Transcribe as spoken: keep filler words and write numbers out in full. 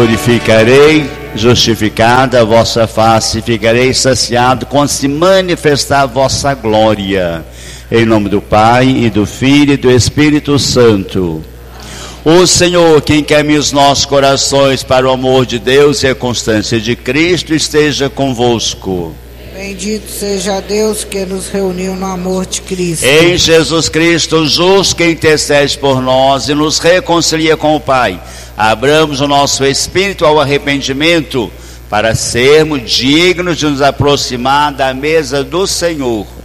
glorificarei, justificada a vossa face, ficarei saciado quando se manifestar a vossa glória. Em nome do Pai, e do Filho, e do Espírito Santo. O Senhor, que encaminha os nossos corações para o amor de Deus e a constância de Cristo, esteja convosco. Bendito seja Deus que nos reuniu no amor de Cristo. Em Jesus Cristo, justo, que intercede por nós e nos reconcilia com o Pai, abramos o nosso espírito ao arrependimento, para sermos dignos de nos aproximar da mesa do Senhor.